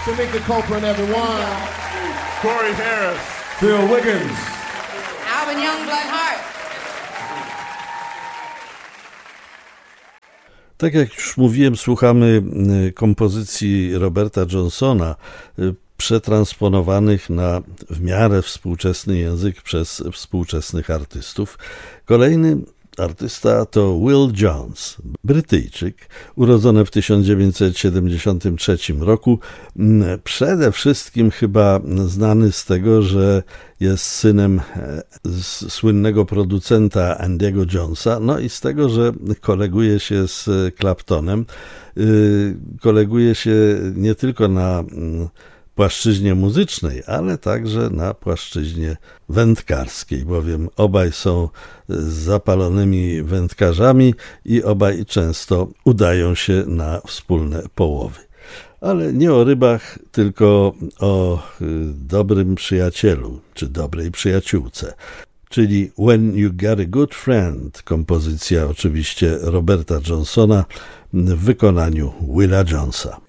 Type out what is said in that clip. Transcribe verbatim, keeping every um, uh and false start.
Tamika Copeland, everyone. Corey Harris. Phil Wiggins. Alvin Youngblood-Hart. Tak jak już mówiłem, słuchamy kompozycji Roberta Johnsona, przetransponowanych na w miarę współczesny język przez współczesnych artystów. Kolejny artysta to Will Jones, Brytyjczyk, urodzony w tysiąc dziewięćset siedemdziesiątym trzecim roku. Przede wszystkim chyba znany z tego, że jest synem słynnego producenta Andy'ego Jonesa, no i z tego, że koleguje się z Claptonem. Koleguje się nie tylko na płaszczyźnie muzycznej, ale także na płaszczyźnie wędkarskiej, bowiem obaj są zapalonymi wędkarzami i obaj często udają się na wspólne połowy. Ale nie o rybach, tylko o dobrym przyjacielu, czy dobrej przyjaciółce, czyli When You Got a Good Friend, kompozycja oczywiście Roberta Johnsona w wykonaniu Willa Jonesa.